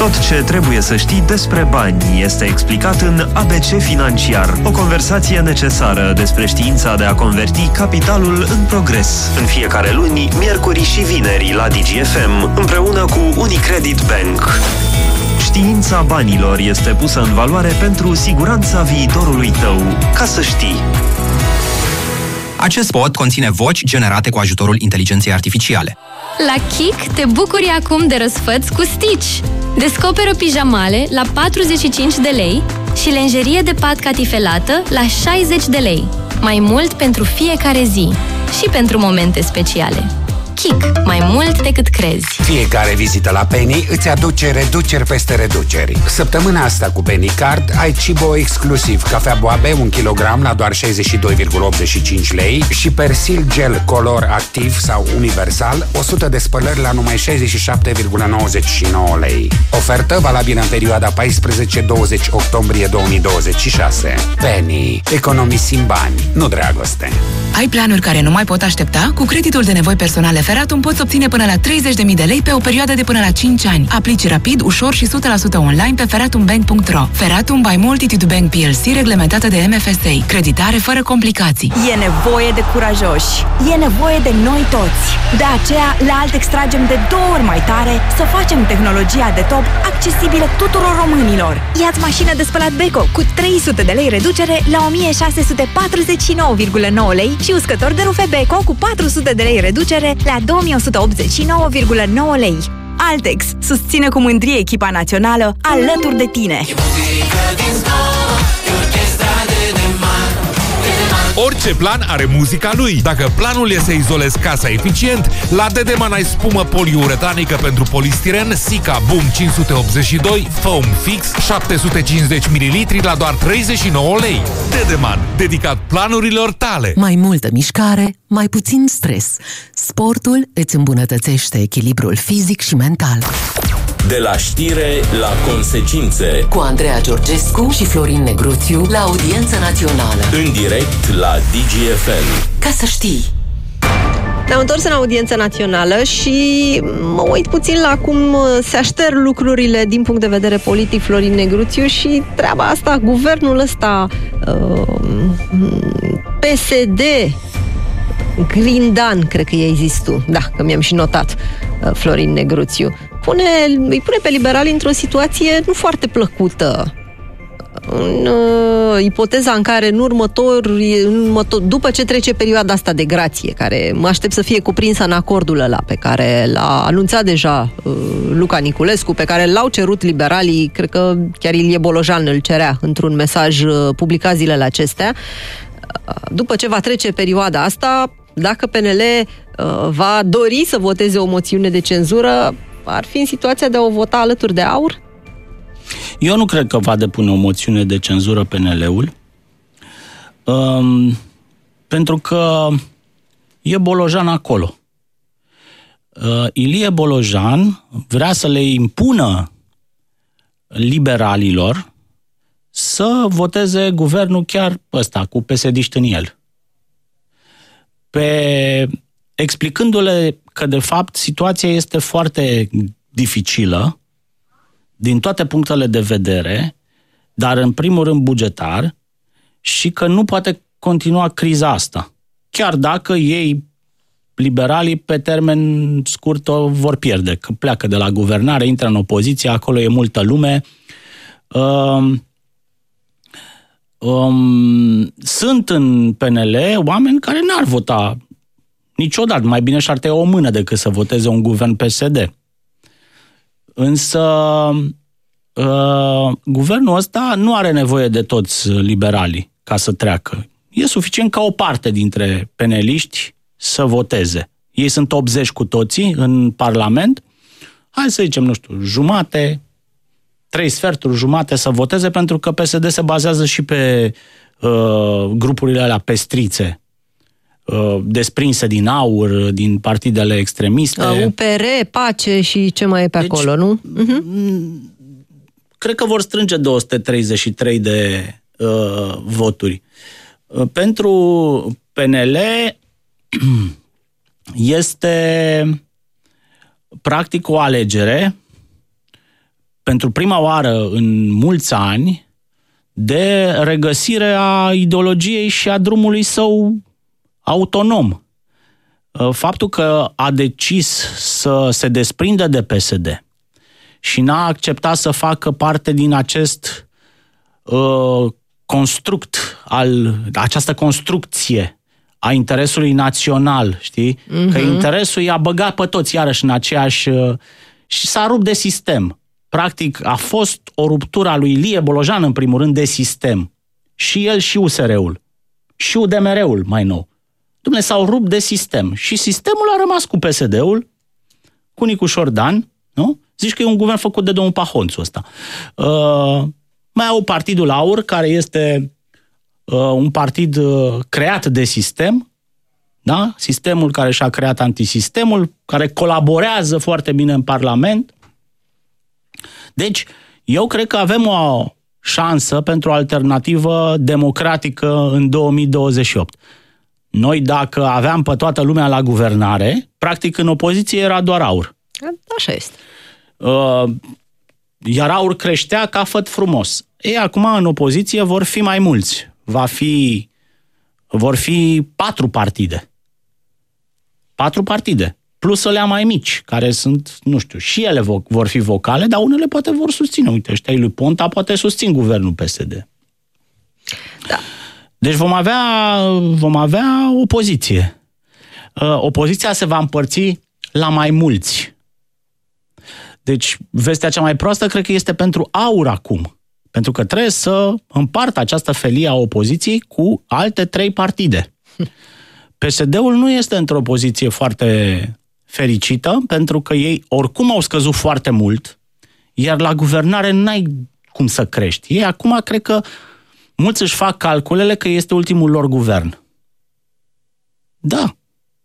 Tot ce trebuie să știi despre bani este explicat în ABC Financiar, o conversație necesară despre știința de a converti capitalul în progres. În fiecare luni, miercuri și vineri la DGFM, împreună cu Unicredit Bank. Știința banilor este pusă în valoare pentru siguranța viitorului tău. Ca să știi. Acest spot conține voci generate cu ajutorul inteligenței artificiale. La Kik te bucuri acum de răsfăț cu Stitch. Descoperă pijamale la 45 de lei și lenjerie de pat catifelată la 60 de lei. Mai mult pentru fiecare zi și pentru momente speciale. Kik. Mai mult decât crezi. Fiecare vizită la Penny îți aduce reduceri peste reduceri. Săptămâna asta cu Penny Card ai Cibo exclusiv cafea Boabe 1 kg la doar 62,85 lei și Persil Gel Color Activ sau Universal 100 de spălări la numai 67,99 lei. Ofertă valabilă în perioada 14-20 octombrie 2026. Penny. Economisim bani, nu dragoste. Ai planuri care nu mai pot aștepta? Cu creditul de nevoi personale Feratum poți obține până la 30.000 de lei pe o perioadă de până la 5 ani. Aplici rapid, ușor și 100% online pe feratumbank.ro. Feratum by Multitude Bank PLC, reglementată de MFSA. Creditare fără complicații. E nevoie de curajoși. E nevoie de noi toți. De aceea, la Alt extragem de 2 ori mai tare să facem tehnologia de top accesibilă tuturor românilor. Ia-ți mașină de spălat Beko cu 300 de lei reducere la 1649,9 lei și uscător de rufe Beko cu 400 de lei reducere la 2189,9 lei. Altex susține cu mândrie echipa națională alături de tine. Orice plan are muzica lui. Dacă planul e să izolezi casa eficient, la Dedeman ai spumă poliuretanică pentru polistiren Sika Boom 582 Foam Fix 750 ml la doar 39 lei. Dedeman, dedicat planurilor tale. Mai multă mișcare, mai puțin stres. Sportul îți îmbunătățește echilibrul fizic și mental. De la știre la consecințe. Cu Andreea Georgescu și Florin Negruțiu la Audiența Națională. În direct la DGFM. Ca să știi. Ne-am întors în Audiența Națională și mă uit puțin la cum se așterg lucrurile din punct de vedere politic, Florin Negruțiu, și treaba asta, guvernul ăsta PSD Grindan, cred că i-ai zis tu, da, că mi-am și notat, Florin Negruțiu, îi pune pe liberali într-o situație nu foarte plăcută. În ipoteza în care după ce trece perioada asta de grație, care mă aștept să fie cuprinsă în acordul ăla pe care l-a anunțat deja Luca Niculescu, pe care l-au cerut liberalii, cred că chiar Ilie Bolojan îl cerea într-un mesaj publicat zilele acestea, după ce va trece perioada asta, dacă PNL va dori să voteze o moțiune de cenzură, ar fi în situația de a o vota alături de AUR? Eu nu cred că va depune o moțiune de cenzură PNL-ul, pentru că e Bolojan acolo. Ilie Bolojan vrea să le impună liberalilor să voteze guvernul chiar ăsta, cu PSD-ști în el. Explicându-le că, de fapt, situația este foarte dificilă din toate punctele de vedere, dar în primul rând bugetar, și că nu poate continua criza asta. Chiar dacă ei, liberalii, pe termen scurt o vor pierde, că pleacă de la guvernare, intră în opoziție, acolo e multă lume. Sunt în PNL oameni care n-ar vota niciodată, mai bine și-ar tăia o mână decât să voteze un guvern PSD. Însă guvernul ăsta nu are nevoie de toți liberalii ca să treacă. E suficient ca o parte dintre peneliști să voteze. Ei sunt 80 cu toții în Parlament. Hai să zicem, nu știu, jumate, 3 sferturi, jumate să voteze, pentru că PSD se bazează și pe grupurile alea pestrițe, desprinse din AUR, din partidele extremiste. UPR, Pace și ce mai e pe acolo, nu? Cred că vor strânge 233 de voturi. Pentru PNL este practic o alegere pentru prima oară în mulți ani, de regăsire a ideologiei și a drumului său autonom. Faptul că a decis să se desprindă de PSD și n-a acceptat să facă parte din acest această construcție a interesului național, știi? Că interesul i-a băgat pe toți iarăși în aceeași... și s-a rupt de sistem. Practic a fost o ruptură a lui Ilie Bolojan, în primul rând, de sistem. Și el și USR-ul. Și UDMR-ul, mai nou. Dumne, s-au rupt de sistem. Și sistemul a rămas cu PSD-ul, cu Nicușor Dan, nu? Zici că e un guvern făcut de domnul Pahonțu ăsta. Mai au Partidul Aur, care este un partid creat de sistem, da? Sistemul care și-a creat antisistemul, care colaborează foarte bine în Parlament. Deci, eu cred că avem o șansă pentru o alternativă democratică în 2028. Noi, dacă aveam pe toată lumea la guvernare, practic în opoziție era doar Aur. Așa este. Iar Aur creștea ca făt frumos. Ei, acum în opoziție vor fi mai mulți. Vor fi 4 partide. 4 partide. Plus alea mai mici, care sunt, nu știu, și ele vor fi vocale, dar unele poate vor susține. Uite, ăștia lui Ponta poate susțin guvernul PSD. Da. Deci vom avea opoziție. Opoziția se va împărți la mai mulți. Deci, vestea cea mai proastă cred că este pentru Aur acum. Pentru că trebuie să împartă această felie a opoziției cu alte 3 partide. PSD-ul nu este într-o poziție foarte fericită, pentru că ei oricum au scăzut foarte mult, iar la guvernare n-ai cum să crești. Ei acum cred că mulți își fac calculele că este ultimul lor guvern. Da.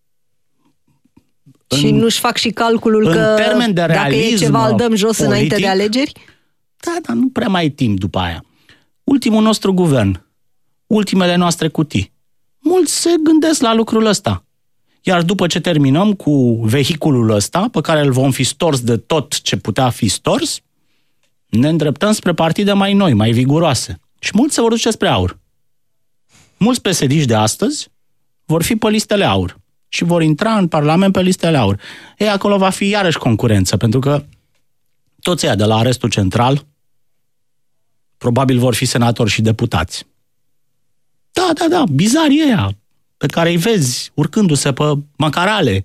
Și nu-și fac și calculul că termen de dacă e ceva îl dăm jos politic, înainte de alegeri? Da, dar nu prea mai ai timp după aia. Ultimul nostru guvern, ultimele noastre cutii. Mulți se gândesc la lucrul ăsta. Iar după ce terminăm cu vehiculul ăsta, pe care îl vom fi stors de tot ce putea fi stors, ne îndreptăm spre partide mai noi, mai viguroase. Și mulți se vor duce spre Aur. Mulți PSD-ști de astăzi vor fi pe listele Aur și vor intra în Parlament pe listele Aur. Ei, acolo va fi iarăși concurență, pentru că toți ăia de la Arestul Central probabil vor fi senatori și deputați. Da, bizarii ăia pe care îi vezi urcându-se pe macarale.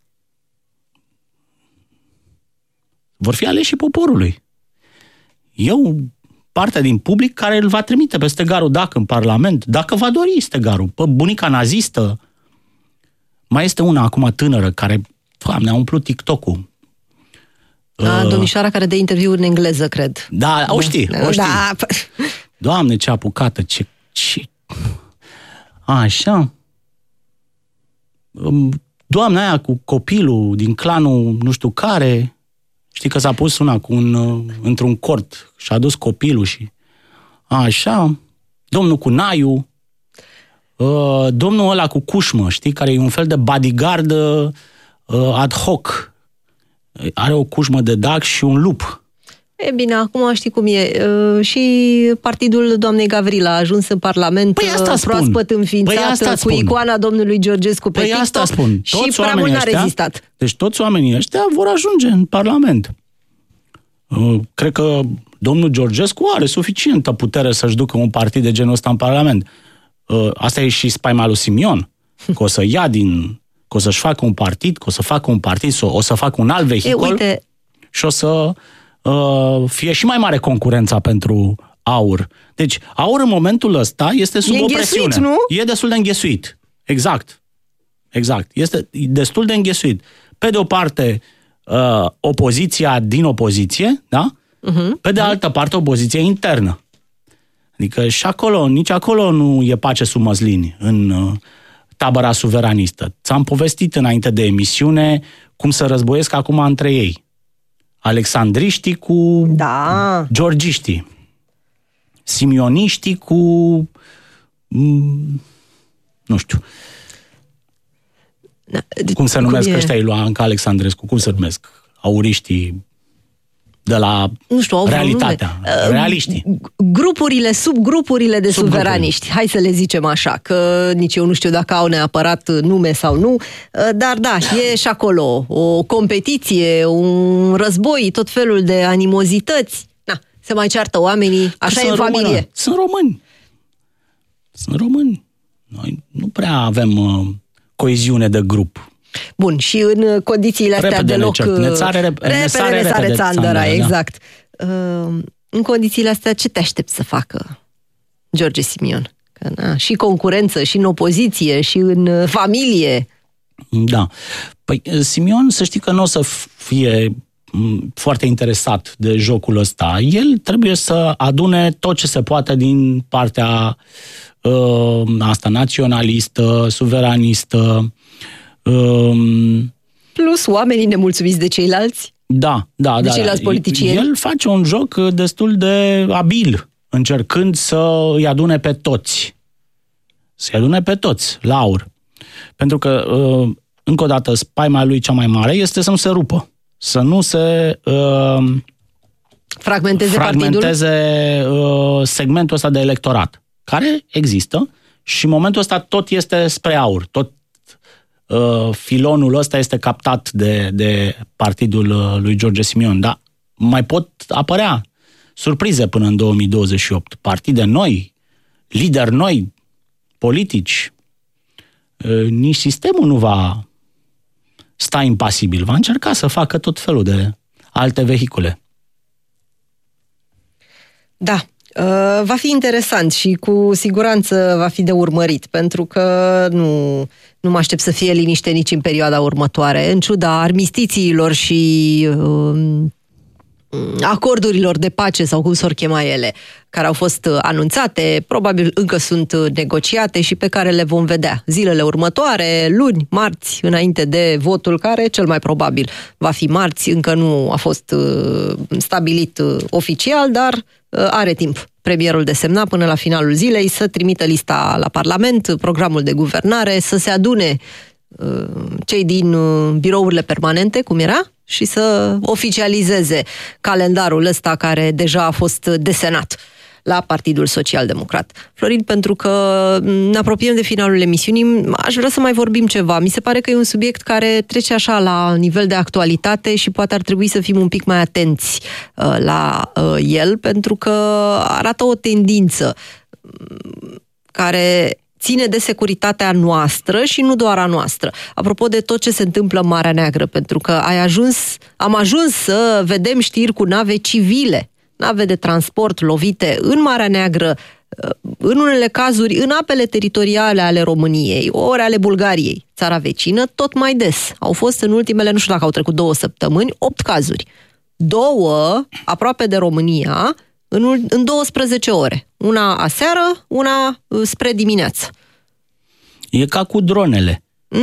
Vor fi aleși poporului. Eu, partea din public care îl va trimite pe Stegaru Dac în Parlament, dacă va dori Stegaru, pe bunica nazistă. Mai este una acum tânără care, Doamne, a umplut TikTok-ul. Domnișoara care dă interviuri în engleză, cred. Da, o știi. Da. Doamne, ce apucată, ce... Așa. Doamna aia cu copilul din clanul nu știu care, știi că s-a pus una într-un cort și a dus copilul și... Așa. Domnul cu naiu. Domnul ăla cu cușmă, știi, care e un fel de bodyguard ad hoc. Are o cușmă de dac și un lup. E bine, acum știi cum e. Și partidul doamnei Gavrila a ajuns în Parlament proaspăt înființat, cu icoana domnului Georgescu pe TikTok. Asta spun. Și prea mult n-a rezistat. Deci toți oamenii ăștia vor ajunge în Parlament. Cred că domnul Georgescu are suficientă putere să-și ducă un partid de genul ăsta în Parlament. Asta e și spaima lui Simion. Că o să ia că o să-și facă un partid, că o să facă un partid, o să facă un alt vehicul și o să fie și mai mare concurența pentru Aur. Deci, Aur în momentul ăsta este sub o presiune. Nu? E destul de înghesuit. Exact. Este destul de înghesuit. Pe de o parte, opoziția din opoziție, da? Pe de altă parte, opoziția internă. Adică și acolo, nici acolo nu e pace sub măslini în tabăra suveranistă. Ți-am povestit înainte de emisiune cum se războiesc acum între ei. Alexandriștii cu georgiștii. Simioniștii cu nu știu. Cum se numesc ăștia lui Anca Alexandrescu? Cum se numesc? Auriștii. de la realitatea. Realiștii. Grupurile, subgrupurile de suveraniști, hai să le zicem așa, că nici eu nu știu dacă au neapărat nume sau nu, dar da, e și acolo o competiție, un război, tot felul de animozități. Na, se mai ceartă oamenii, așa e în familie. Sunt români. Noi nu prea avem coeziune de grup. Bun, și în condițiile astea repede deloc... Repede țandăra, exact. În condițiile astea, ce te aștepți să facă George Simion? Că, și concurență, și în opoziție, și în familie. Da. Păi Simion, să știi că nu o să fie foarte interesat de jocul ăsta. El trebuie să adune tot ce se poate din partea asta naționalistă, suveranistă, plus oamenii nemulțumiți de ceilalți. Da. De ceilalți politicieni. El face un joc destul de abil, încercând să îi adune pe toți. Să-i adune pe toți la aur. Pentru că, încă o dată, spaima lui cea mai mare este să nu se rupă. Să nu se fragmenteze segmentul ăsta de electorat, care există și în momentul ăsta tot este spre aur. Tot filonul ăsta este captat de partidul lui George Simion. Dar mai pot apărea surprize până în 2028. Partide noi, lideri noi, politici. Nici sistemul nu va sta impasibil. Va încerca să facă tot felul de alte vehicule. Da. Va fi interesant și cu siguranță va fi de urmărit, pentru că nu mă aștept să fie liniște nici în perioada următoare, în ciuda armistițiilor și acordurilor de pace, sau cum s-or chema ele, care au fost anunțate, probabil încă sunt negociate și pe care le vom vedea zilele următoare, luni, marți, înainte de votul care cel mai probabil va fi marți, încă nu a fost stabilit oficial, dar are timp premierul de semna până la finalul zilei să trimită lista la Parlament, programul de guvernare, să se adune cei din birourile permanente, cum era, și să oficializeze calendarul ăsta care deja a fost desenat la Partidul Social-Democrat. Florin, pentru că ne apropiem de finalul emisiunii, aș vrea să mai vorbim ceva. Mi se pare că e un subiect care trece așa la nivel de actualitate și poate ar trebui să fim un pic mai atenți la el, pentru că arată o tendință care ține de securitatea noastră și nu doar a noastră. Apropo de tot ce se întâmplă în Marea Neagră, pentru că am ajuns să vedem știri cu nave civile, nave de transport lovite în Marea Neagră, în unele cazuri în apele teritoriale ale României, ori ale Bulgariei, țara vecină, tot mai des. Au fost în ultimele, nu știu dacă au trecut 2 săptămâni, 8 cazuri. 2 aproape de România, în 12 ore. Una aseară, una spre dimineață. E ca cu dronele.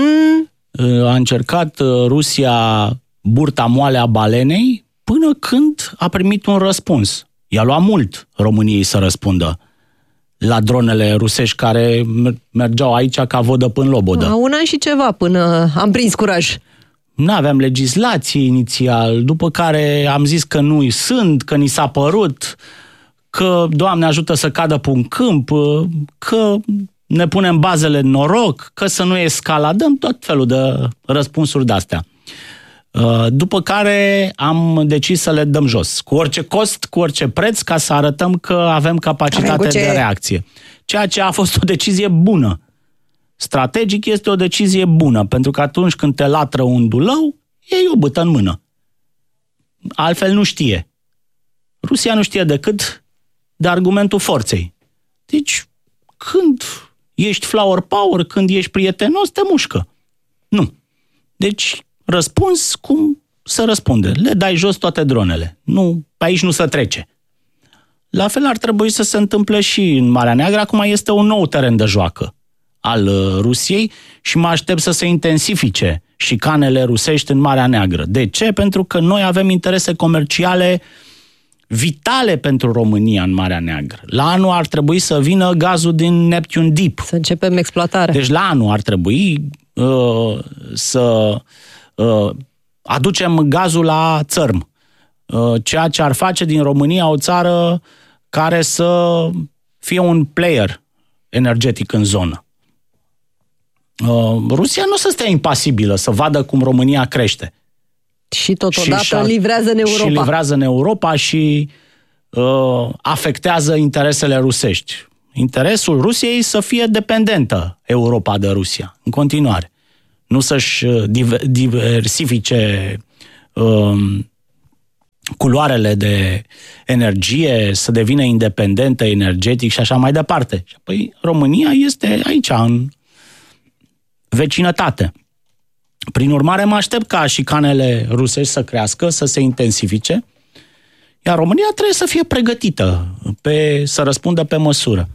A încercat Rusia burta moale a balenei până când a primit un răspuns. I-a luat mult României să răspundă la dronele rusești care mergeau aici ca vodă până lobodă. Un an și ceva până am prins curaj. Nu aveam legislație inițial, după care am zis că nu sunt, că ni s-a părut, că Doamne ajută să cadă pe un câmp, că ne punem bazele în noroc, că să nu escaladăm, tot felul de răspunsuri de-astea. După care am decis să le dăm jos, cu orice cost, cu orice preț, ca să arătăm că avem capacitate de reacție. Ceea ce a fost o decizie bună. Strategic este o decizie bună, pentru că atunci când te latră un dulău, iei o bâtă în mână. Altfel nu știe. Rusia nu știe decât de argumentul forței. Deci, când ești flower power, când ești prietenos, te mușcă. Nu. Deci, răspuns cum să răspunde. Le dai jos toate dronele. Nu, pe aici nu se trece. La fel ar trebui să se întâmple și în Marea Neagră. Acum este un nou teren de joacă al Rusiei și mă aștept să se intensifice șicanele rusești în Marea Neagră. De ce? Pentru că noi avem interese comerciale vitale pentru România în Marea Neagră. La anul ar trebui să vină gazul din Neptune Deep. Să începem exploatarea. Deci la anul ar trebui să aducem gazul la țărm. ceea ce ar face din România o țară care să fie un player energetic în zonă. Rusia nu o să stea impasibilă să vadă cum România crește. Și totodată livrează în Europa. Și livrează în Europa și afectează interesele rusești. Interesul Rusiei să fie dependentă Europa de Rusia, în continuare. Nu să-și diversifice culoarele de energie, să devină independentă energetic și așa mai departe. Și apoi România este aici, în vecinătate. Prin urmare, mă aștept ca șicanele rusești să crească, să se intensifice, iar România trebuie să fie pregătită, să răspundă pe măsură.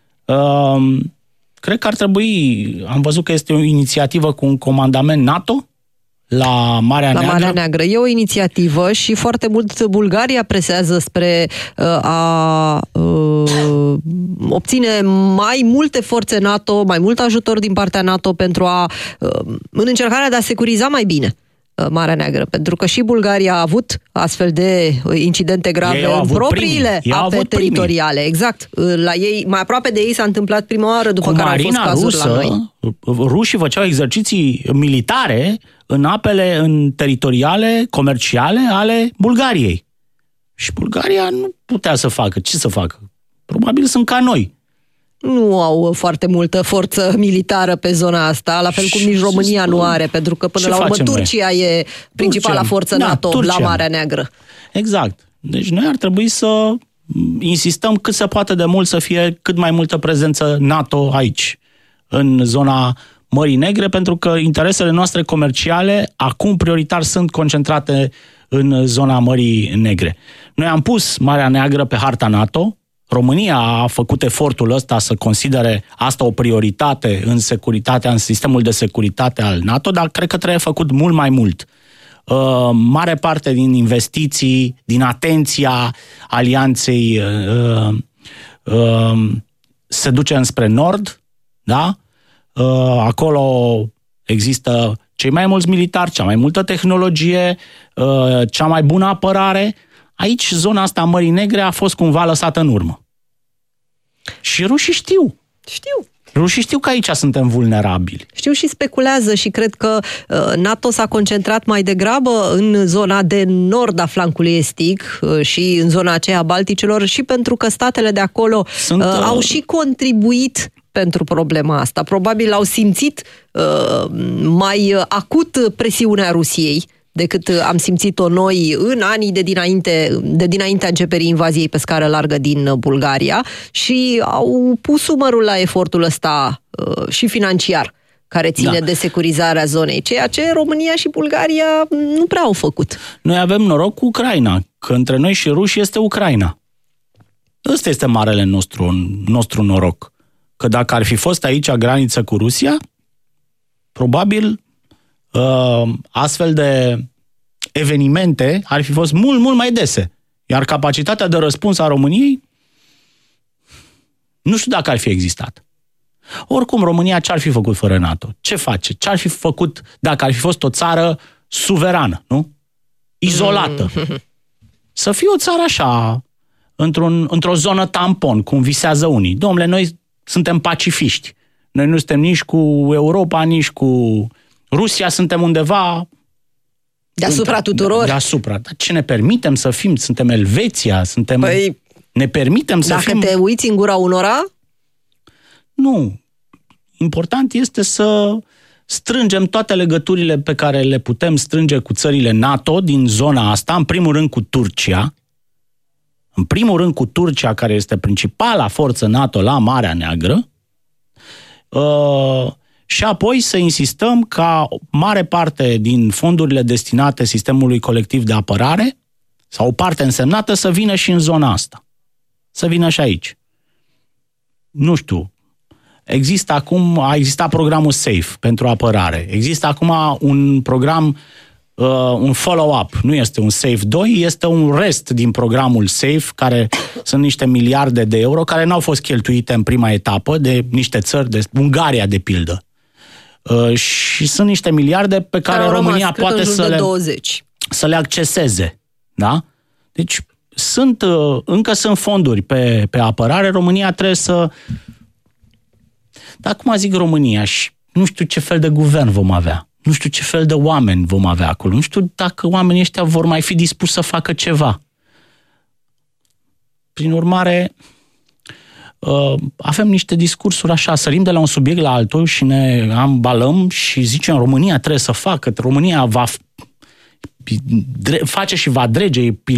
Cred că ar trebui, am văzut că este o inițiativă cu un comandament NATO la Marea Neagră. Marea Neagră. E o inițiativă și foarte mult Bulgaria presează spre a obține mai multe forțe NATO, mai mult ajutor din partea NATO pentru în încercarea de a securiza mai bine Marea Neagră, pentru că și Bulgaria a avut astfel de incidente grave în propriile ape teritoriale. Exact. La ei, mai aproape de ei s-a întâmplat prima oară, după care au fost cazuri la noi. Rușii făceau exerciții militare în apele teritoriale, comerciale ale Bulgariei. Și Bulgaria nu putea să facă. Ce să facă? Probabil sunt ca noi. Nu au foarte multă forță militară pe zona asta, la fel cum nici România nu are, pentru că până la urmă Turcia e principala forță NATO la Marea Neagră. Exact. Deci noi ar trebui să insistăm cât se poate de mult să fie cât mai multă prezență NATO aici, în zona Mării Negre, pentru că interesele noastre comerciale acum prioritar sunt concentrate în zona Mării Negre. Noi am pus Marea Neagră pe harta NATO. România a făcut efortul ăsta să considere asta o prioritate în securitatea, în sistemul de securitate al NATO, dar cred că trebuie făcut mult mai mult. Mare parte din investiții, din atenția alianței se duce înspre nord, da? Acolo există cei mai mulți militari, cea mai multă tehnologie, cea mai bună apărare. Aici, zona asta a Mării Negre a fost cumva lăsată în urmă. Și rușii știu. Rușii știu că aici suntem vulnerabili. Știu și speculează și cred că NATO s-a concentrat mai degrabă în zona de nord a flancului estic și în zona aceea Balticelor și pentru că statele de acolo au și contribuit pentru problema asta. Probabil au simțit mai acut presiunea Rusiei decât am simțit-o noi în anii de dinaintea începerii invaziei pe scară largă din Bulgaria și au pus umărul la efortul ăsta și financiar care ține de securizarea zonei, ceea ce România și Bulgaria nu prea au făcut. Noi avem noroc cu Ucraina, că între noi și ruși este Ucraina. Ăsta este marele nostru noroc. Că dacă ar fi fost aici graniță cu Rusia, probabil astfel de evenimente ar fi fost mult, mult mai dese. Iar capacitatea de răspuns a României nu știu dacă ar fi existat. Oricum, România ce ar fi făcut fără NATO? Ce face? Ce ar fi făcut dacă ar fi fost o țară suverană, nu? Izolată. Să fie o țară așa, într-o zonă tampon, cum visează unii. Dom'le, noi suntem pacifiști. Noi nu suntem nici cu Europa, nici cu Rusia, suntem undeva deasupra tuturor. Deasupra. Dar ce ne permitem să fim? Suntem Elveția, suntem... ne permitem să fim... Dacă te uiți în gura unora? Nu. Important este să strângem toate legăturile pe care le putem strânge cu țările NATO din zona asta, în primul rând cu Turcia. În primul rând cu Turcia, care este principala forță NATO la Marea Neagră. Și apoi să insistăm ca mare parte din fondurile destinate sistemului colectiv de apărare, sau o parte însemnată, să vină și în zona asta. Să vină și aici. Nu știu. A existat programul SAFE pentru apărare. Există acum un program, un follow-up. Nu este un SAFE 2, este un rest din programul SAFE, care sunt niște miliarde de euro, care n-au fost cheltuite în prima etapă de niște țări, de Ungaria, de pildă. Și sunt niște miliarde pe care România poate să le acceseze. Da? Deci încă sunt fonduri pe apărare. România trebuie să... Dar acum zic România și nu știu ce fel de guvern vom avea. Nu știu ce fel de oameni vom avea acolo. Nu știu dacă oamenii ăștia vor mai fi dispuși să facă ceva. Prin urmare, avem niște discursuri așa, sărim de la un subiect la altul și ne ambalăm și zicem România trebuie să facă, România va face și va drege